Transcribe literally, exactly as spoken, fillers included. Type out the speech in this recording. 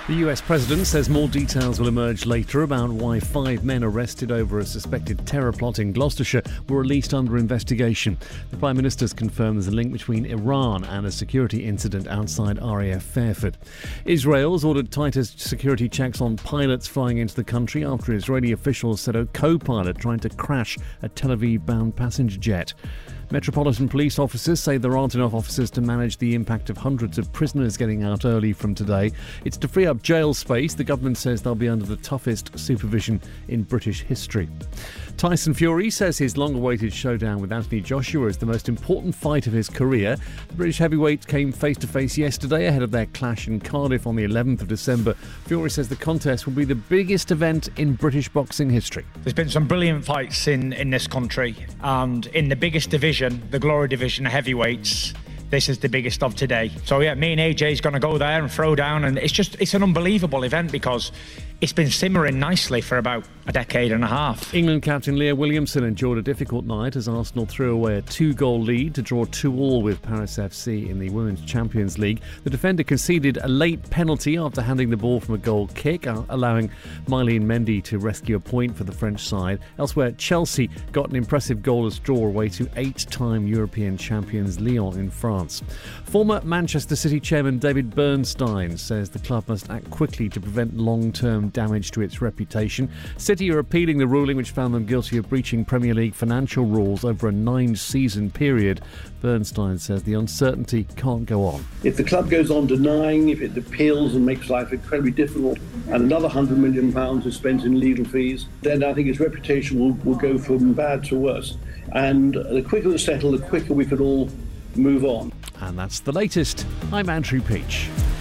The U S president says more details will emerge later about why five men arrested over a suspected terror plot in Gloucestershire were released under investigation. The Prime Minister's confirmed there's a link between Iran and a security incident outside R A F Fairford. Israel's ordered tighter security checks on pilots flying into the country after Israeli officials said a co-pilot tried to crash a Tel Aviv-bound passenger jet. Metropolitan police officers say there aren't enough officers to manage the impact of hundreds of prisoners getting out early from today. It's to free up jail space. The government says they'll be under the toughest supervision in British history. Tyson Fury says his long-awaited showdown with Anthony Joshua is the most important fight of his career. The British heavyweight came face-to-face yesterday ahead of their clash in Cardiff on the eleventh of December. Fury says the contest will be the biggest event in British boxing history. There's been some brilliant fights in, in this country, and in the biggest division, the Glory division of heavyweights, this is the biggest of today. So yeah, me and A J's going to go there and throw down, and it's just, it's an unbelievable event because it's been simmering nicely for about a decade and a half. England captain Leah Williamson endured a difficult night as Arsenal threw away a two-goal lead to draw two all with Paris F C in the Women's Champions League. The defender conceded a late penalty after handing the ball from a goal kick, allowing Mylene Mendy to rescue a point for the French side. Elsewhere, Chelsea got an impressive goalless draw away to eight-time European champions Lyon in France. Former Manchester City chairman David Bernstein says the club must act quickly to prevent long-term damage to its reputation. City are appealing the ruling which found them guilty of breaching Premier League financial rules over a nine-season period. Bernstein says the uncertainty can't go on. If the club goes on denying, if it appeals and makes life incredibly difficult, and another one hundred million pounds is spent in legal fees, then I think its reputation will, will go from bad to worse. And the quicker it's settled, the quicker we could all move on. And that's the latest. I'm Andrew Peach.